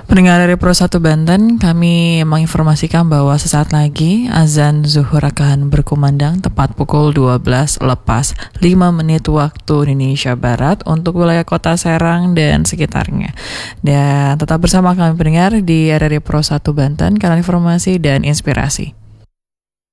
Pendengar dari Pro 1 Banten, kami menginformasikan bahwa sesaat lagi azan zuhur akan berkumandang tepat pukul 12 lepas 5 menit waktu Indonesia Barat untuk wilayah kota Serang dan sekitarnya. Dan tetap bersama kami pendengar di RRI Pro 1 Banten, kanal informasi dan inspirasi.